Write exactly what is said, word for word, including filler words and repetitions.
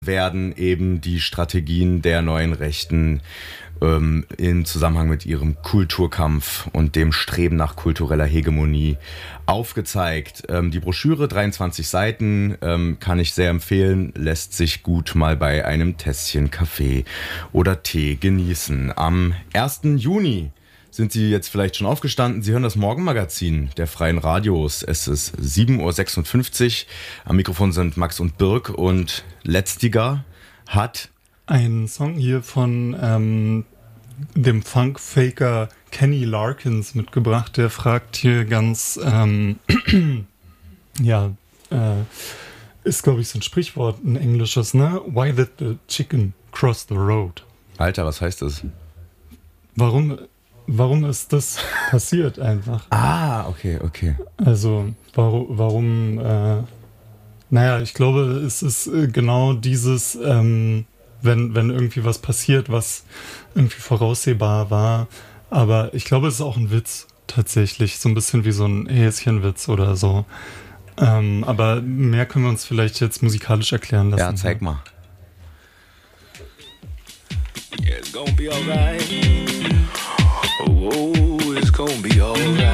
werden eben die Strategien der neuen Rechten ähm, im Zusammenhang mit ihrem Kulturkampf und dem Streben nach kultureller Hegemonie aufgezeigt. Ähm, die Broschüre, dreiundzwanzig Seiten, ähm, kann ich sehr empfehlen, lässt sich gut mal bei einem Tässchen Kaffee oder Tee genießen. Am ersten Juni sind Sie jetzt vielleicht schon aufgestanden? Sie hören das Morgenmagazin der Freien Radios. Es ist sieben Uhr sechsundfünfzig. Am Mikrofon sind Max und Birk und Letztiger hat einen Song hier von ähm, dem Funk-Faker Kenny Larkins mitgebracht. Der fragt hier ganz, ähm, ja, äh, ist glaube ich so ein Sprichwort, ein englisches, ne? Why did the chicken cross the road? Alter, was heißt das? Warum... Warum ist das passiert einfach? Ah, okay, okay. Also, warum, warum äh, naja, ich glaube, es ist äh, genau dieses, ähm, wenn, wenn irgendwie was passiert, was irgendwie voraussehbar war. Aber ich glaube, es ist auch ein Witz tatsächlich, so ein bisschen wie so ein Häschenwitz oder so. Ähm, aber mehr können wir uns vielleicht jetzt musikalisch erklären lassen. Ja, zeig mal. Yeah, it's gonna be alright. Oh, it's gonna be alright.